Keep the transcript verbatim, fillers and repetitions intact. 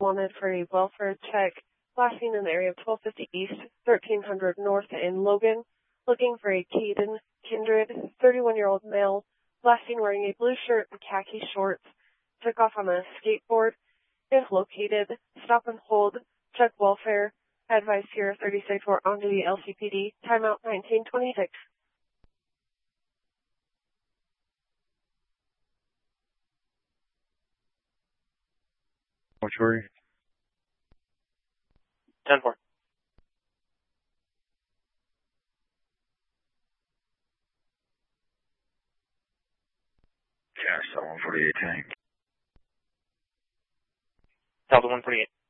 wanted for a welfare check. Last seen in the area of twelve fifty East, thirteen hundred North in Logan. Looking for a Caden Kindred, thirty-one-year-old male. Last seen wearing a blue shirt and khaki shorts. Took off on a skateboard. If located, stop and hold. Check welfare. Advise Sierra thirty-six or onto the L C P D. Timeout nineteen twenty-six. Mortuary. ten four. Cash, one forty-eight tank. Delta one forty-eight.